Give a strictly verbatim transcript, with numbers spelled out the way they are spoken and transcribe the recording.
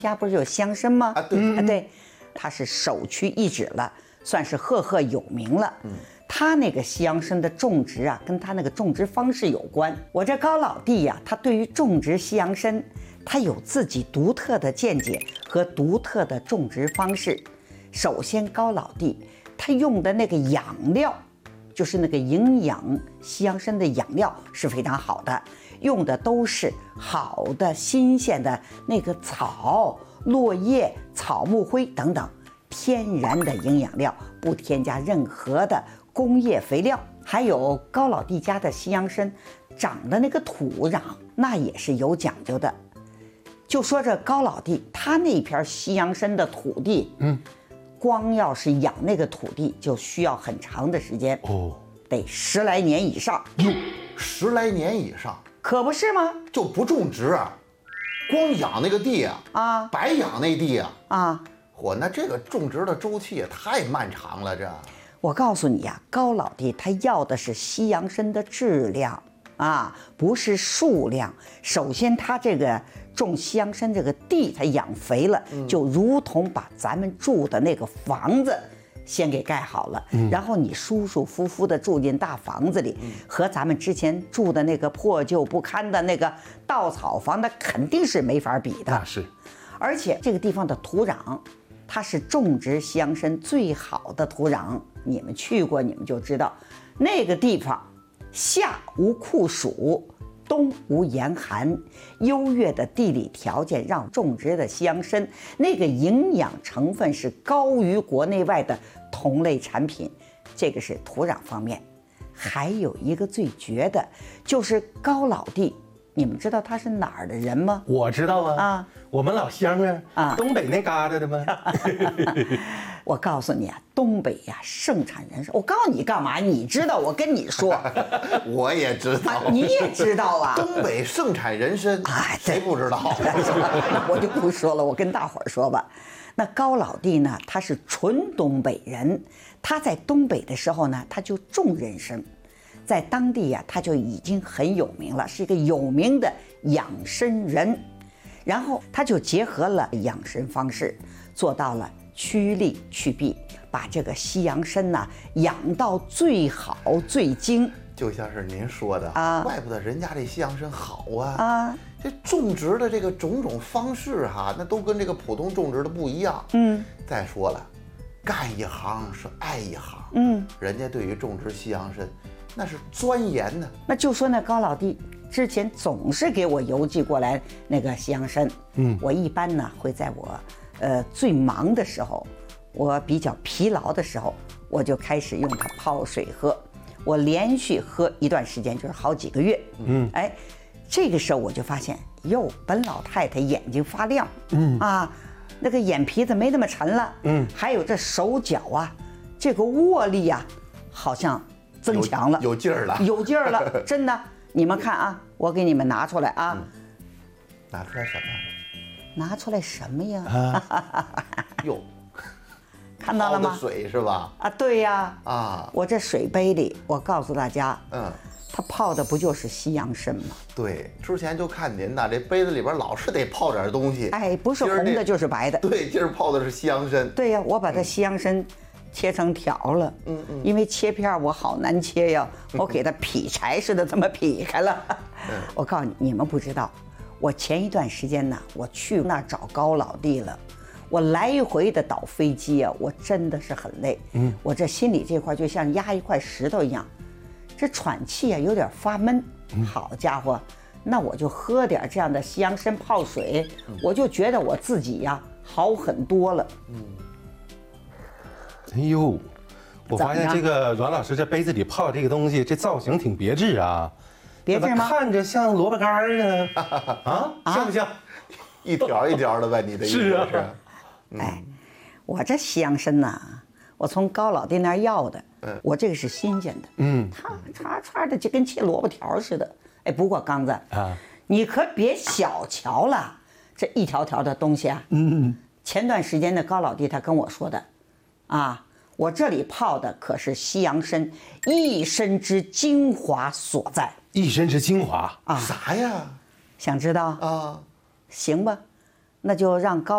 家不是有乡参吗？ 啊，对啊对，他是首屈一指了，算是赫赫有名了。嗯，他那个西洋参的种植啊，跟他那个种植方式有关。我这高老弟呀、啊，他对于种植西洋参，他有自己独特的见解和独特的种植方式。首先，高老弟他用的那个养料，就是那个营养西洋参的养料是非常好的，用的都是好的新鲜的那个草、落叶、草木灰等等天然的营养料，不添加任何的工业肥料。还有高老弟家的西洋参长的那个土壤，那也是有讲究的。就说这高老弟他那片西洋参的土地，嗯，光要是养那个土地就需要很长的时间哦，得十来年以上。 哟，十来年以上， 可不是吗？ 就不种植啊，光养那个地啊，啊，白养那地啊，啊，嚯，那这个种植的周期也太漫长了。这， 我告诉你呀、啊，高老弟他要的是西洋参的质量啊，不是数量。首先，他这个种西洋参这个地，他养肥了，嗯、就如同把咱们住的那个房子先给盖好了，嗯、然后你舒舒服服的住进大房子里，嗯、和咱们之前住的那个破旧不堪的那个稻草房，那肯定是没法比的。 那是， 而且这个地方的土壤，它是种植西洋参最好的土壤。你们去过，你们就知道，那个地方夏无酷暑，冬无严寒，优越的地理条件让种植的西洋参那个营养成分是高于国内外的同类产品。这个是土壤方面。还有一个最绝的，就是高老弟，你们知道他是哪儿的人吗？ 我知道啊，啊，我们老乡啊，啊，东北那旮瘩的吗？ 我告诉你啊，东北呀、啊、盛产人参。我告诉你干嘛？你知道？我跟你说， 我也知道、啊， 你也知道啊。 东北盛产人参，哎，谁不知道？ 那我就不说了，我跟大伙儿说吧。那高老弟呢，他是纯东北人，他在东北的时候呢，他就种人参，在当地呀、啊，他就已经很有名了，是一个有名的养参人。然后他就结合了养参方式，做到了趋利趋弊，把这个西洋参呐养到最好最精。 就像是您说的啊，怪不得人家这西洋参好啊啊！这种植的这个种种方式哈、啊，那都跟这个普通种植的不一样。嗯，再说了，干一行是爱一行。嗯，人家对于种植西洋参那是钻研呢。 那就说那高老弟之前总是给我邮寄过来那个西洋参。嗯，我一般呢会在我呃最忙的时候，我比较疲劳的时候，我就开始用它泡水喝。我连续喝一段时间，就是好几个月。嗯，哎，这个时候我就发现，哟，本老太太眼睛发亮。嗯啊，那个眼皮子没那么沉了。嗯，还有这手脚啊，这个握力啊，好像增强了， 有, 有劲儿了， 有劲儿了，真的。你们看啊，我给你们拿出来啊。嗯、 拿出来什么？ 拿出来什么呀？啊、 哟。 看到了吗？ 水是吧？ 啊，对呀。啊，我这水杯里，我告诉大家，嗯，它泡的不就是西洋参吗？ 对，之前就看您呐，这杯子里边老是得泡点东西。 哎，不是红的就是白的。 对，今儿泡的是西洋参。 对呀，我把这西洋参切成条了。嗯嗯。因为切片我好难切呀，我给它劈柴似的这么劈开了。嗯。我告诉你，你们不知道，我前一段时间呢，我去那儿找高老弟了。我来回的倒飞机啊，我真的是很累。嗯，我这心里这块就像压一块石头一样，这喘气啊有点发闷。嗯、好家伙，那我就喝点这样的西洋参泡水，嗯、我就觉得我自己呀、啊、好很多了。嗯， 哎呦，我发现这个阮老师这杯子里泡这个东西，这造型挺别致啊。 别致吗？ 看着像萝卜干儿啊，啊，像不像？ 一条一条的呗，你的意思是啊？ 嗯、哎，我这西洋参呐，我从高老弟那儿要的，嗯，我这个是新鲜的，嗯，它叉叉的就跟切萝卜条似的。哎，不过刚子啊，你可别小瞧了这一条条的东西啊。嗯，前段时间的高老弟他跟我说的，啊，我这里泡的可是西洋参一身之精华所在。 一身之精华啊？啥呀？ 想知道啊？行吧，那就让高。